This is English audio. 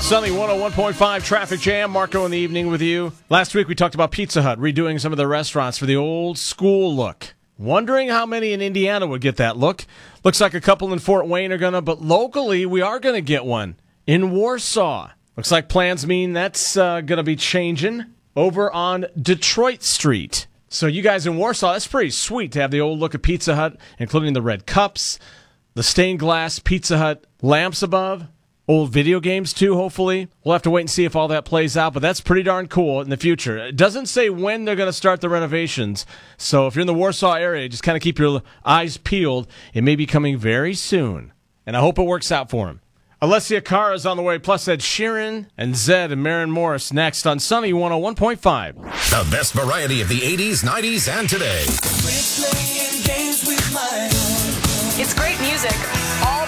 Sunny 101.5 traffic jam. Marco in the evening with you. Last week we talked about Pizza Hut redoing some of their restaurants for the old school look. Wondering how many in Indiana would get that look. Looks like a couple in Fort Wayne are going to, but locally we are going to get one in Warsaw. Looks like plans mean that's going to be changing over on Detroit Street. So you guys in Warsaw, that's pretty sweet to have the old look of Pizza Hut, including the red cups, the stained glass Pizza Hut lamps above, old video games too, hopefully. We'll have to wait and see if all that plays out, but that's pretty darn cool in the future. It doesn't say when they're going to start the renovations, so if you're in the Warsaw area, just kind of keep your eyes peeled. It may be coming very soon, and I hope it works out for them. Alessia Cara is on the way, plus Ed Sheeran and Zed and Maren Morris next on Sunny 101.5. The best variety of the 80s, 90s, and today. It's great music